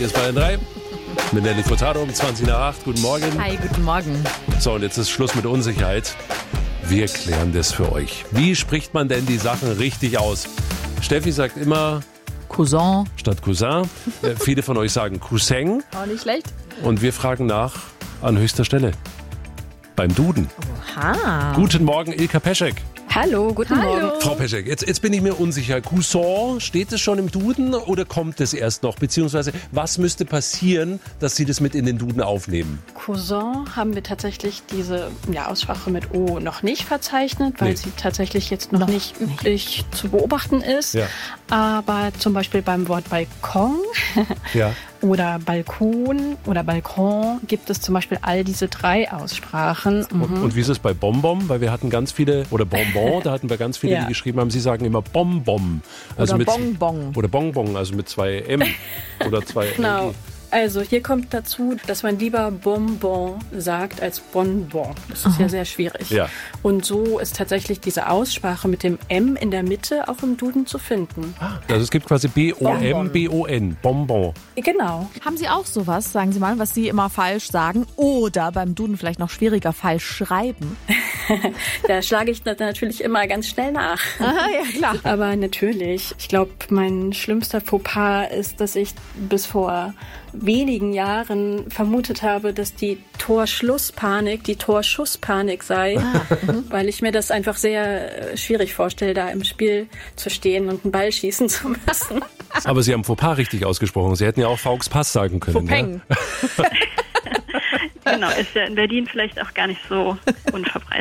Hier ist Bayern 3 mit Nelly Furtado um 20 nach 8. Guten Morgen. Hi, guten Morgen. So, und jetzt ist Schluss mit Unsicherheit. Wir klären das für euch. Wie spricht man denn die Sachen richtig aus? Steffi sagt immer Cousin. statt Cousin. Viele von euch sagen Cousin. Auch nicht schlecht. Und wir fragen nach an höchster Stelle. Beim Duden. Aha. Guten Morgen, Ilka Peschek. Hallo, guten Morgen. Frau Peschek, jetzt bin ich mir unsicher. Cousin, steht es schon im Duden oder kommt es erst noch? Beziehungsweise, was müsste passieren, dass Sie das mit in den Duden aufnehmen? Cousin haben wir tatsächlich diese Aussprache mit O noch nicht verzeichnet, weil sie tatsächlich jetzt noch nicht üblich zu beobachten ist. Ja. Aber zum Beispiel beim Wort Balkon Ja. oder Balkon oder Balkon gibt es zum Beispiel all diese 3 Aussprachen. Und wie ist es bei Bonbon? Weil wir hatten ganz viele, oder Bonbon, da hatten wir ganz viele, die geschrieben haben, sie sagen immer Bonbon. Also Oder mit, Bonbon. Oder Bonbon, also mit 2 M oder 2 Genau. L. Also hier kommt dazu, dass man lieber Bonbon sagt als Bonbon. Das ist ja sehr schwierig. Ja. Und so ist tatsächlich diese Aussprache mit dem M in der Mitte auch im Duden zu finden. Also es gibt quasi B-O-M, B-O-N, Bonbon. Genau. Haben Sie auch sowas, sagen Sie mal, was Sie immer falsch sagen oder beim Duden vielleicht noch schwieriger falsch schreiben? Da schlage ich natürlich immer ganz schnell nach. Aha, ja, klar. Aber natürlich, ich glaube, mein schlimmster Fauxpas ist, dass ich bis vor wenigen Jahren vermutet habe, dass die Torschlusspanik die Torschusspanik sei, weil ich mir das einfach sehr schwierig vorstelle, da im Spiel zu stehen und einen Ball schießen zu müssen. Aber Sie haben Fauxpas richtig ausgesprochen. Sie hätten ja auch Faux Pass sagen können. Fauxpeng. Genau, ist ja in Berlin vielleicht auch gar nicht so unverbreitet.